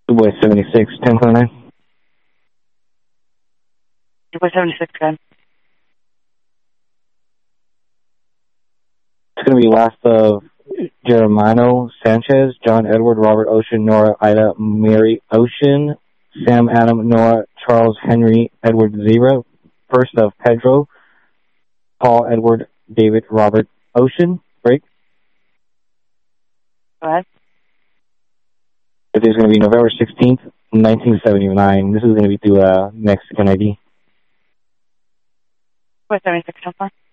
Boy 76, 1029. Boy 76, good. It's going to be last of Germano Sanchez, John Edward, Robert Ocean, Nora Ida, Mary Ocean, Sam Adam, Noah, Charles Henry, Edward Zero. First of Pedro, Paul Edward, David Robert Ocean. Break. Go ahead. It is going to be November 16th, 1979. This is going to be through Mexican ID. Boy 76, 10-4.